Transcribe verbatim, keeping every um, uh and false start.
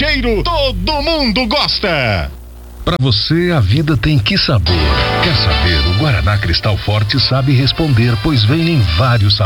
cheiro, todo mundo gosta. Pra você, a vida tem que sabor. Quer saber? O Guaraná Cristal Forte sabe responder, pois vem em vários sabores.